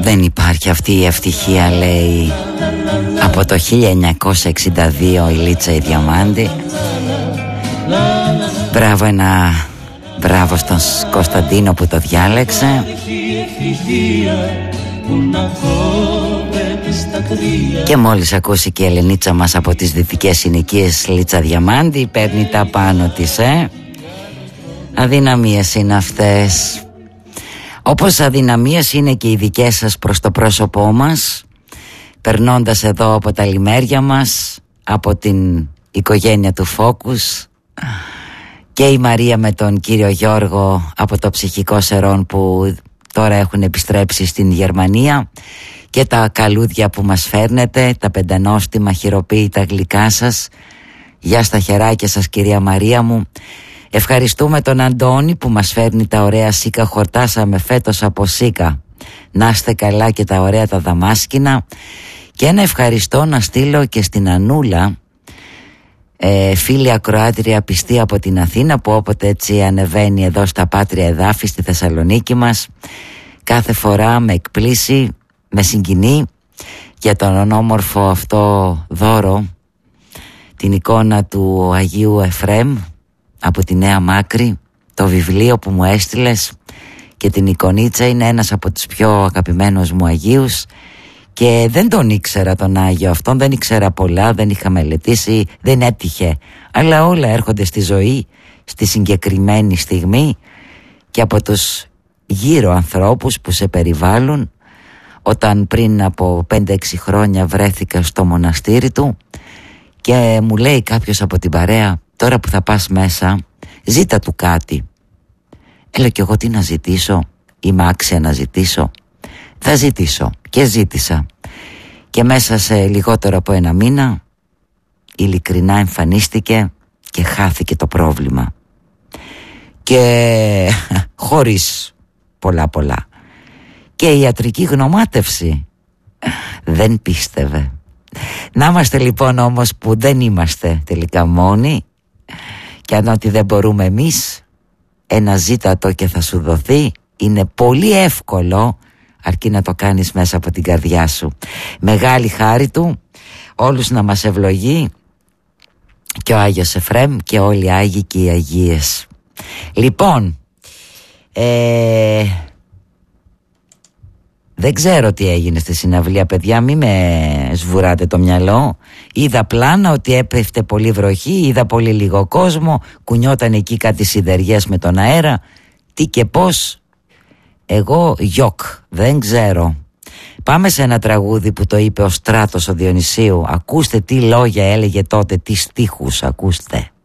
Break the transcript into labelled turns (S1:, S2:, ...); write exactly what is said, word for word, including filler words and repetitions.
S1: δεν υπάρχει αυτή η ευτυχία, λέει, από το χίλια εννιακόσια εξήντα δύο η Λίτσα η Διαμάντη. Μπράβο, ένα μπράβο στον Κωνσταντίνο που το διάλεξε. Και μόλις ακούσει και η Ελενίτσα μας από τις δυτικές συνοικίες, Λίτσα Διαμάντη, παίρνει τα πάνω της, ε. Αδυναμίες είναι αυτές. Όπως αδυναμίες είναι και οι δικές σας προς το πρόσωπό μας, περνώντας εδώ από τα λιμέρια μας, από την οικογένεια του Φόκους, και η Μαρία με τον κύριο Γιώργο από το ψυχικό Σερών που τώρα έχουν επιστρέψει στην Γερμανία, και τα καλούδια που μας φέρνετε, τα πεντανόστιμα χειροποίητα γλυκά σας. Γεια στα χεράκια σας, κυρία Μαρία μου. Ευχαριστούμε τον Αντώνη που μας φέρνει τα ωραία σίκα. Χορτάσαμε φέτος από σίκα. Να είστε καλά και τα ωραία τα δαμάσκηνα. Και ένα ευχαριστώ να στείλω και στην Ανούλα, ε, φίλη ακροάτρια πιστή από την Αθήνα, που όποτε έτσι ανεβαίνει εδώ στα Πάτρια Εδάφη στη Θεσσαλονίκη μας, κάθε φορά με εκπλήσει, με συγκινεί για τον όμορφο αυτό δώρο, την εικόνα του Αγίου Εφραίμ από τη Νέα Μάκρη, το βιβλίο που μου έστειλες και την εικονίτσα. Είναι ένας από τους πιο αγαπημένους μου Αγίους και δεν τον ήξερα τον Άγιο αυτόν, δεν ήξερα πολλά, δεν είχα μελετήσει, δεν έτυχε, αλλά όλα έρχονται στη ζωή στη συγκεκριμένη στιγμή και από τους γύρω ανθρώπους που σε περιβάλλουν. Όταν πριν από πέντε έξι χρόνια βρέθηκα στο μοναστήρι του και μου λέει κάποιος από την παρέα, τώρα που θα πας μέσα ζήτα του κάτι. Έλα κι εγώ τι να ζητήσω, είμαι άξια να ζητήσω. Θα ζητήσω, και ζήτησα. Και μέσα σε λιγότερο από ένα μήνα ειλικρινά εμφανίστηκε και χάθηκε το πρόβλημα. Και χωρίς πολλά πολλά. Και η ιατρική γνωμάτευση δεν πίστευε. Να είμαστε λοιπόν όμως που δεν είμαστε τελικά μόνοι, και αν ότι δεν μπορούμε εμείς, ένα ζήτατο και θα σου δοθεί. Είναι πολύ εύκολο, αρκεί να το κάνεις μέσα από την καρδιά σου. Μεγάλη χάρη του, όλους να μας ευλογεί και ο Άγιος Εφραίμ και όλοι οι Άγιοι και οι Αγίες. Λοιπόν, ε, δεν ξέρω τι έγινε στη συναυλία, παιδιά, μη με σβουράτε το μυαλό. Είδα πλάνα ότι έπεφτε πολύ βροχή, είδα πολύ λίγο κόσμο, κουνιόταν εκεί κάτι σιδεριές με τον αέρα. Τι και πώς, εγώ γιοκ, δεν ξέρω. Πάμε σε ένα τραγούδι που το είπε ο Στράτος ο Διονυσίου. Ακούστε τι λόγια έλεγε τότε, τι στίχους, ακούστε.